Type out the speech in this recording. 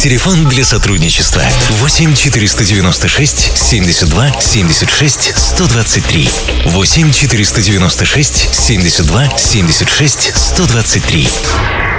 Телефон для сотрудничества 8 496 72 76 123. 8 496 72 76 123.